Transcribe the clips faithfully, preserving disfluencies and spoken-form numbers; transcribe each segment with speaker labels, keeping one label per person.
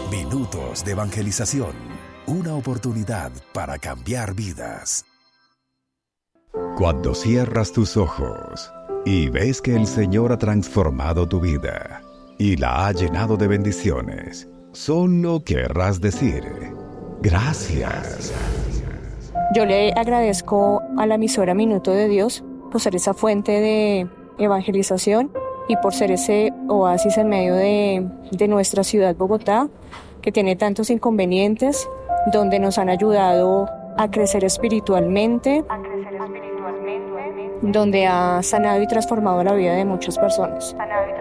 Speaker 1: Minutos de evangelización. Una oportunidad para cambiar vidas. Cuando cierras tus ojos y ves que el Señor ha transformado tu vida y la ha llenado de bendiciones, solo querrás decir: gracias.
Speaker 2: Yo le agradezco a la emisora Minuto de Dios por ser esa fuente de evangelización y por ser ese oasis en medio de, de nuestra ciudad Bogotá, que tiene tantos inconvenientes, donde nos han ayudado a crecer espiritualmente, a crecer espiritualmente, donde ha sanado y transformado la vida de muchas personas.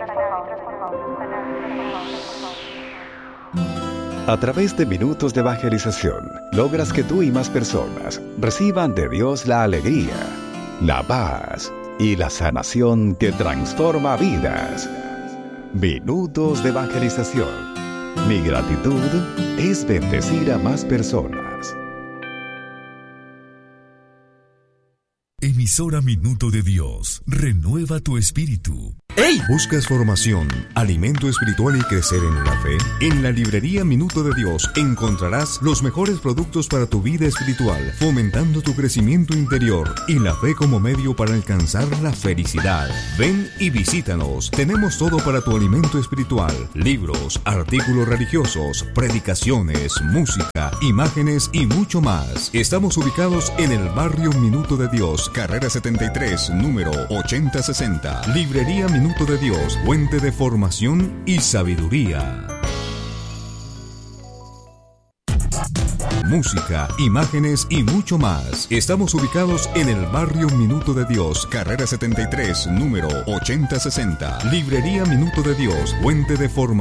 Speaker 1: A través de Minutos de Evangelización, logras que tú y más personas reciban de Dios la alegría, la paz y la sanación que transforma vidas. Minutos de Evangelización. Mi gratitud es bendecir a más personas.
Speaker 3: Emisora Minuto de Dios. Renueva tu espíritu.
Speaker 4: ¡Ey! ¿Buscas formación, alimento espiritual y crecer en la fe? En la librería Minuto de Dios encontrarás los mejores productos para tu vida espiritual, fomentando tu crecimiento interior y la fe como medio para alcanzar la felicidad. Ven y visítanos. Tenemos todo para tu alimento espiritual: libros, artículos religiosos, predicaciones, música, imágenes y mucho más. Estamos ubicados en el barrio Minuto de Dios, carrera setenta y tres, número ochenta sesenta. Librería Minuto de Dios, fuente de formación y sabiduría. Música, imágenes y mucho más. Estamos ubicados en el barrio Minuto de Dios, carrera setenta y tres, número ochenta sesenta. Librería Minuto de Dios, fuente de formación.